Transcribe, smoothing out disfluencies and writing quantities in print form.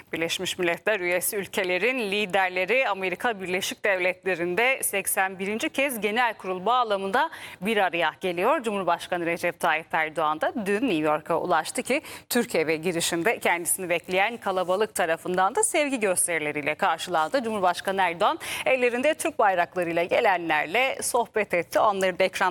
Birleşmiş Milletler üyesi ülkelerin liderleri Amerika Birleşik Devletleri'nde 81. kez genel kurul bağlamında bir araya geliyor. Cumhurbaşkanı Recep Tayyip Erdoğan da dün New York'a ulaştı ki Türkiye ve girişinde kendisini bekleyen kalabalık tarafından da sevgi gösterileriyle karşılandı. Cumhurbaşkanı Erdoğan ellerinde Türk bayraklarıyla gelenlerle sohbet etti. Onları da ekran